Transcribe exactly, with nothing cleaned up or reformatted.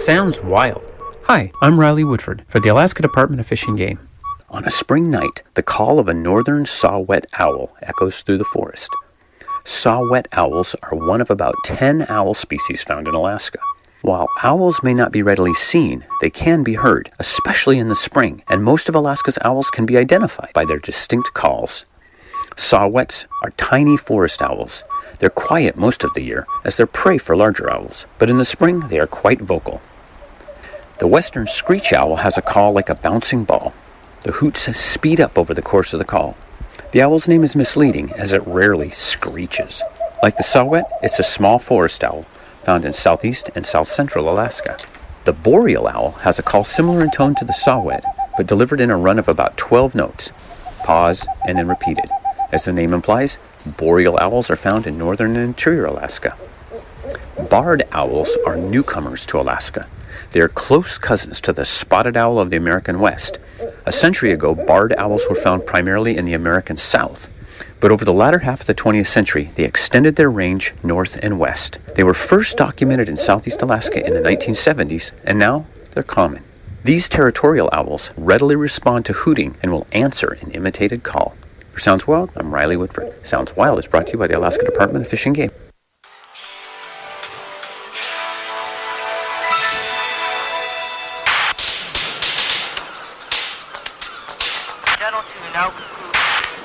Sounds wild. Hi, I'm Riley Woodford for the Alaska Department of Fish and Game. On a spring night, the call of a northern saw-whet owl echoes through the forest. Saw-whet owls are one of about ten owl species found in Alaska. While owls may not be readily seen, they can be heard, especially in the spring, and most of Alaska's owls can be identified by their distinct calls. Saw-whets are tiny forest owls. They're quiet most of the year, as they're prey for larger owls, but in the spring they are quite vocal. The western screech owl has a call like a bouncing ball. The hoots speed up over the course of the call. The owl's name is misleading, as it rarely screeches. Like the saw-whet, it's a small forest owl, found in southeast and south-central Alaska. The boreal owl has a call similar in tone to the saw-whet, but delivered in a run of about twelve notes. Pause, and then repeated. As the name implies, boreal owls are found in northern and interior Alaska. Barred owls are newcomers to Alaska. They are close cousins to the spotted owl of the American West. A century ago, barred owls were found primarily in the American South. But over the latter half of the twentieth century, they extended their range north and west. They were first documented in southeast Alaska in the nineteen seventies, and now they're common. These territorial owls readily respond to hooting and will answer an imitated call. For Sounds Wild, I'm Riley Woodford. Sounds Wild is brought to you by the Alaska Department of Fish and Game.